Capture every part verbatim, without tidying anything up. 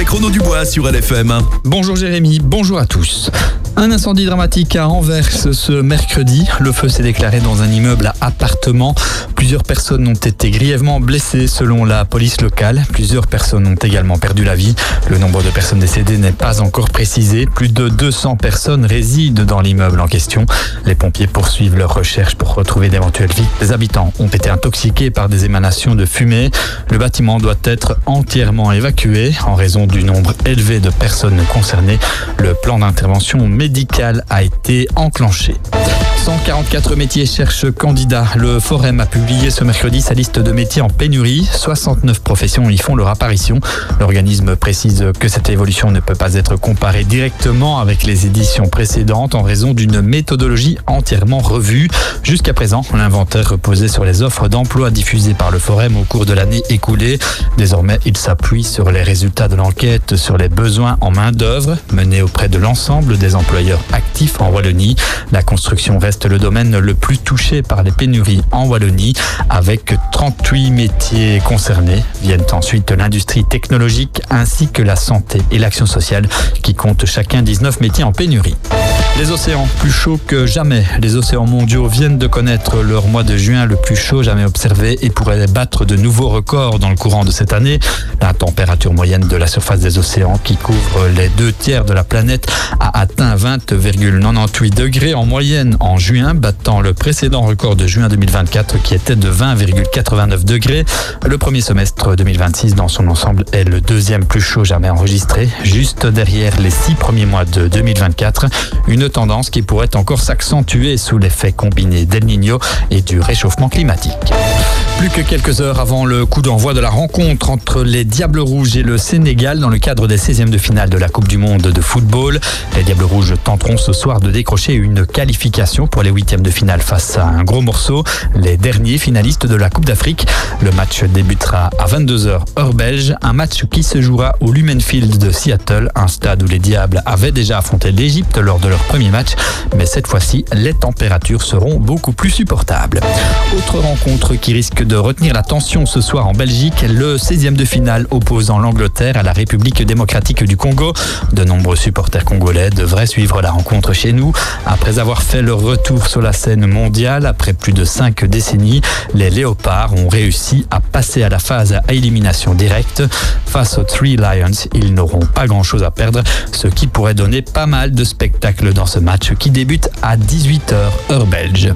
avec Renaud Dubois sur L F M. Bonjour Jérémy, bonjour à tous. Un incendie dramatique à Anvers ce mercredi. Le feu s'est déclaré dans un immeuble à appartements. Plusieurs personnes ont été grièvement blessées selon la police locale. Plusieurs personnes ont également perdu la vie. Le nombre de personnes décédées n'est pas encore précisé. Plus de deux cents personnes résident dans l'immeuble en question. Les pompiers poursuivent leurs recherches pour retrouver d'éventuelles victimes. Les habitants ont été intoxiqués par des émanations de fumée. Le bâtiment doit être entièrement évacué en raison du nombre élevé de personnes concernées. Le plan d'intervention médicale a été enclenché. cent quarante-quatre métiers cherchent candidats. Le Forum a publié ce mercredi sa liste de métiers en pénurie. soixante-neuf professions y font leur apparition. L'organisme précise que cette évolution ne peut pas être comparée directement avec les éditions précédentes en raison d'une méthodologie entièrement revue. Jusqu'à présent, l'inventaire reposait sur les offres d'emploi diffusées par le Forum au cours de l'année écoulée. Désormais, il s'appuie sur les résultats de l'enquête sur les besoins en main-d'œuvre menée auprès de l'ensemble des employeurs actifs en Wallonie. La construction reste le domaine le plus touché par les pénuries en Wallonie, avec trente-huit métiers concernés. Viennent ensuite l'industrie technologique ainsi que la santé et l'action sociale qui comptent chacun dix-neuf métiers en pénurie. Les océans plus chauds que jamais. Les océans mondiaux viennent de connaître leur mois de juin le plus chaud jamais observé et pourraient battre de nouveaux records dans le courant de cette année. La température moyenne de la surface des océans, qui couvre les deux tiers de la planète, a atteint vingt virgule quatre-vingt-dix-huit degrés en moyenne en juin, battant le précédent record de juin deux mille vingt-quatre qui était de vingt virgule quatre-vingt-neuf degrés. Le premier semestre deux mille vingt-six dans son ensemble est le deuxième plus chaud jamais enregistré, juste derrière les six premiers mois de deux mille vingt-quatre. Une tendance qui pourrait encore s'accentuer sous l'effet combiné d'El Niño et du réchauffement climatique. Plus que quelques heures avant le coup d'envoi de la rencontre entre les Diables Rouges et le Sénégal dans le cadre des seizièmes de finale de la Coupe du Monde de football. Les Diables Rouges tenteront ce soir de décrocher une qualification pour les huitièmes de finale face à un gros morceau, les derniers finalistes de la Coupe d'Afrique. Le match débutera à vingt-deux heures heure belge, un match qui se jouera au Lumen Field de Seattle, un stade où les Diables avaient déjà affronté l'Égypte lors de leur premier match, mais cette fois-ci, les températures seront beaucoup plus supportables. Autre rencontre qui risque de retenir l'attention ce soir en Belgique, le seizième de finale opposant l'Angleterre à la République démocratique du Congo. De nombreux supporters congolais devraient suivre la rencontre chez nous. Après avoir fait leur retour sur la scène mondiale après plus de cinq décennies, les Léopards ont réussi à passer à la phase à élimination directe. Face aux Three Lions, ils n'auront pas grand-chose à perdre, ce qui pourrait donner pas mal de spectacles dans ce match qui débute à dix-huit heures heure belge.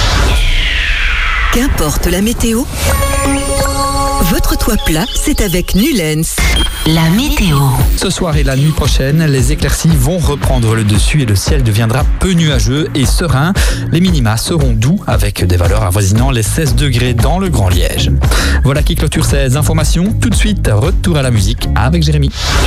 Qu'importe la météo, votre toit plat, c'est avec Nulens. La météo. Ce soir et la nuit prochaine, les éclaircies vont reprendre le dessus et le ciel deviendra peu nuageux et serein. Les minima seront doux avec des valeurs avoisinant les seize degrés dans le Grand Liège. Voilà qui clôture ces informations. Tout de suite, retour à la musique avec Jérémy.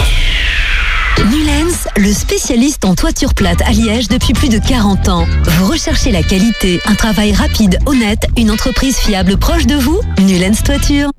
Nulens, le spécialiste en toiture plate à Liège depuis plus de quarante ans. Vous recherchez la qualité, un travail rapide, honnête, une entreprise fiable proche de vous? Nulens Toiture.